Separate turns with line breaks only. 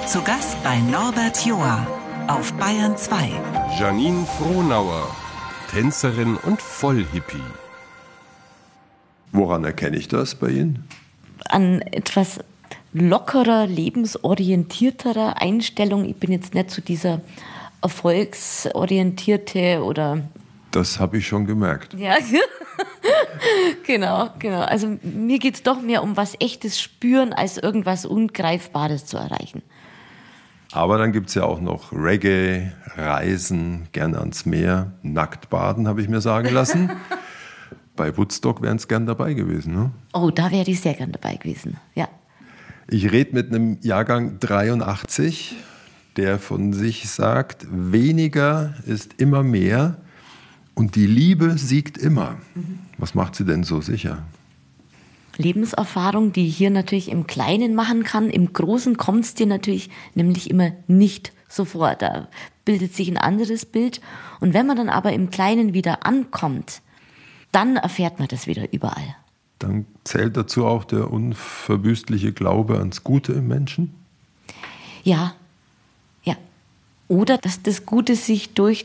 Zu Gast bei Norbert Joa auf Bayern 2.
Janine Frohnauer, Tänzerin und Vollhippie.
Woran erkenne ich das bei Ihnen?
An etwas lockerer, lebensorientierterer Einstellung. Ich bin jetzt nicht so dieser erfolgsorientierte oder...
Das habe ich schon gemerkt.
Ja, genau. Also mir geht es doch mehr um was Echtes spüren, als irgendwas Ungreifbares zu erreichen.
Aber dann gibt es ja auch noch Reggae, Reisen, gerne ans Meer, nackt baden, habe ich mir sagen lassen. Bei Woodstock wären es gern dabei gewesen, ne?
Oh, da wäre ich sehr gern dabei gewesen, ja.
Ich rede mit einem Jahrgang 83, der von sich sagt, weniger ist immer mehr und die Liebe siegt immer. Was macht sie denn so sicher?
Lebenserfahrung, die ich hier natürlich im Kleinen machen kann. Im Großen kommt es dir natürlich nämlich immer nicht sofort. Da bildet sich ein anderes Bild. Und wenn man dann aber im Kleinen wieder ankommt, dann erfährt man das wieder überall.
Dann zählt dazu auch der unverwüstliche Glaube ans Gute im Menschen?
Ja. Oder dass das Gute sich durch